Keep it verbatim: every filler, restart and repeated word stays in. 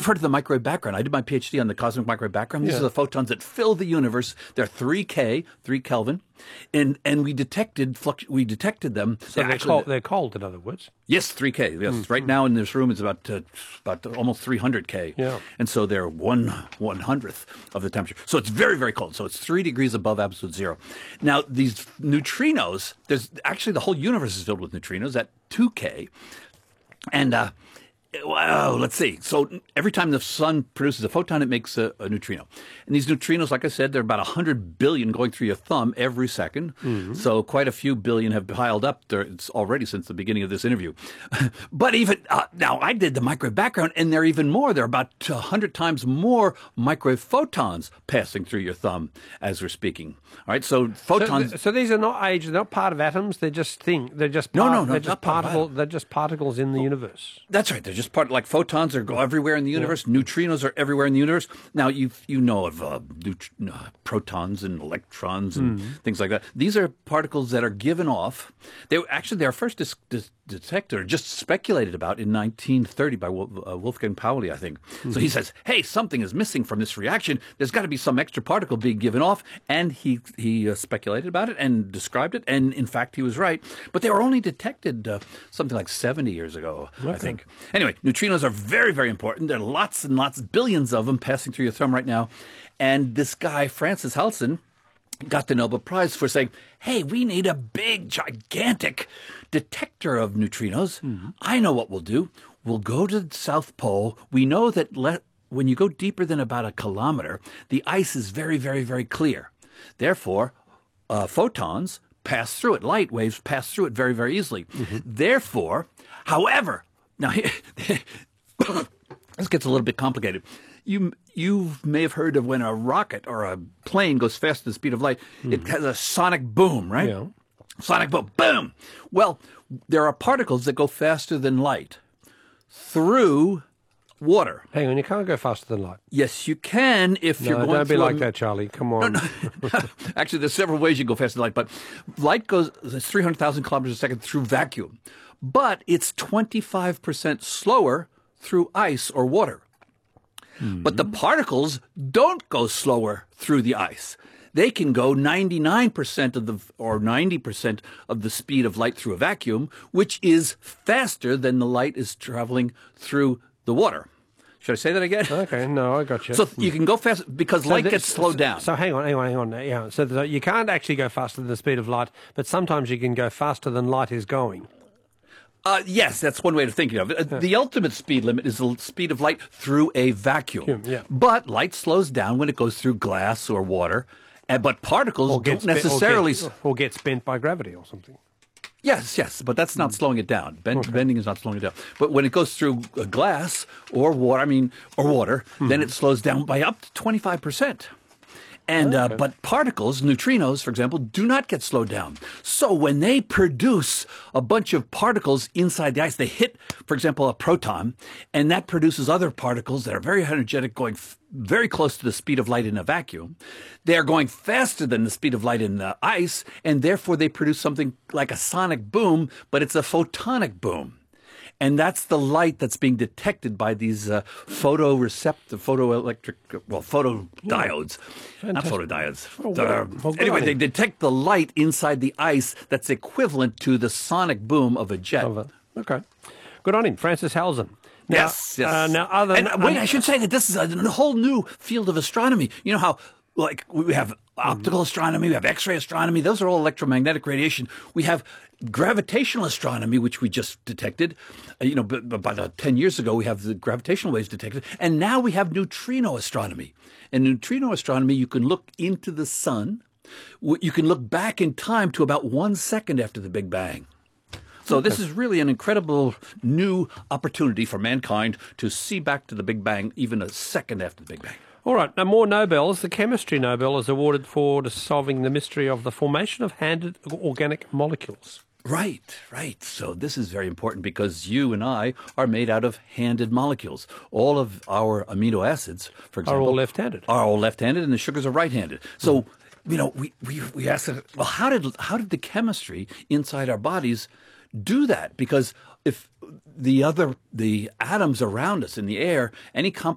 you've heard of the microwave background. I did my PhD on the cosmic microwave background. These Yeah. are the photons that fill the universe. They're three K, three Kelvin, and and we detected fluctu- we detected them. So they're, actually- cold, they're cold, in other words. Yes, three K. Yes, right now in this room it's about uh, about almost three hundred K. Yeah. And so they're one one hundredth of the temperature. So it's very very cold. So it's three degrees above absolute zero. Now these neutrinos, there's actually the whole universe is filled with neutrinos at two K, and uh, wow, let's see. So every time the sun produces a photon, it makes a, a neutrino. And these neutrinos, like I said, they're about one hundred billion going through your thumb every second. Mm-hmm. So quite a few billion have piled up there. It's already since the beginning of this interview. But even uh, now, I did the microwave background, and there are even more. There are about one hundred times more microwave photons passing through your thumb as we're speaking. All right, so photons. So, so these are not age, they're not part of atoms. They're just thing. They're just No, part, no, no, They're not just part of particle. atoms. They're just particles in the universe. That's right. They're just part like photons are go everywhere in the universe. Yeah. Neutrinos are everywhere in the universe. Now you you know of uh, neut- uh, protons and electrons and mm. things like that. These are particles that are given off. They were, actually they were first dis- dis- detected or just speculated about in nineteen thirty by Wolf, uh, Wolfgang Pauli, I think. Mm. So he says, "Hey, something is missing from this reaction. There's got to be some extra particle being given off." And he he uh, speculated about it and described it. And in fact, he was right. But they were only detected uh, something like seventy years ago, okay. I think. Anyway, neutrinos are very, very important. There are lots and lots, billions of them passing through your thumb right now. And this guy, Francis Halson, got the Nobel Prize for saying, hey, we need a big, gigantic detector of neutrinos. Mm-hmm. I know what we'll do. We'll go to the South Pole. We know that le- when you go deeper than about a kilometer, the ice is very, very, very clear. Therefore, uh, photons pass through it. Light waves pass through it very, very easily. Mm-hmm. Therefore, however, now this gets a little bit complicated. You you may have heard of when a rocket or a plane goes faster than the speed of light, mm. it has a sonic boom, right? Yeah. Sonic boom, boom. Well, there are particles that go faster than light through water. Hang on, you can't go faster than light. Yes, you can if no, you're going don't be like a, that, Charlie. Come on. No, no. Actually, there's several ways you can go faster than light, but light goes three hundred thousand kilometers a second through vacuum. But it's twenty-five percent slower through ice or water. Mm-hmm. But the particles don't go slower through the ice. They can go ninety-nine percent of the or ninety percent of the speed of light through a vacuum, which is faster than the light is traveling through the water. Should I say that again? Okay, no, I got you. So you can go fast because so light this, gets slowed down. So hang on, hang on, hang on. Yeah, so the, you can't actually go faster than the speed of light, but sometimes you can go faster than light is going. Uh, yes, that's one way of thinking of it. Yeah. The ultimate speed limit is the speed of light through a vacuum. Yeah. But light slows down when it goes through glass or water, and, but particles Or don't gets, necessarily... or, gets, or gets bent by gravity or something. Yes, yes, but that's not slowing it down. Bend, okay. Bending is not slowing it down. But when it goes through a glass or water, I mean, or water, hmm. then it slows down by up to twenty-five percent. And okay. uh, but particles, neutrinos, for example, do not get slowed down. So when they produce a bunch of particles inside the ice, they hit, for example, a proton, and that produces other particles that are very energetic, going f- very close to the speed of light in a vacuum. They are going faster than the speed of light in the ice, and therefore they produce something like a sonic boom, but it's a photonic boom. And that's the light that's being detected by these uh, photoreceptor, photoelectric, well, photodiodes, yeah. Not photodiodes. Oh, well, well, anyway, they detect the light inside the ice that's equivalent to the sonic boom of a jet. Okay. Good on him, Francis Halson. Now, yes, yes. Uh, now, other and than, wait, um, I should say that this is a whole new field of astronomy. You know how, like, we have optical astronomy, we have X-ray astronomy. Those are all electromagnetic radiation. We have gravitational astronomy, which we just detected. Uh, you know, b- b- about uh, ten years ago, we have the gravitational waves detected. And now we have neutrino astronomy. In neutrino astronomy, you can look into the sun. You can look back in time to about one second after the Big Bang. So this is really an incredible new opportunity for mankind to see back to the Big Bang even a second after the Big Bang. All right, now more Nobels. The Chemistry Nobel is awarded for solving the mystery of the formation of handed organic molecules. Right, right. So this is very important because you and I are made out of handed molecules. All of our amino acids, for example, are all left-handed. Are all left-handed, and the sugars are right-handed. So, mm. you know, we we we asked, well, how did how did the chemistry inside our bodies do that? Because if the other the atoms around us in the air, any comp